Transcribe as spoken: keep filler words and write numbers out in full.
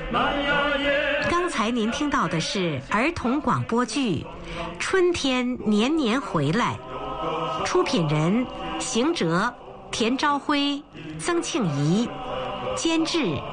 刚才您听到的是儿童广播剧《春天年年回来》，出品人邢哲、田朝辉、曾庆怡，监制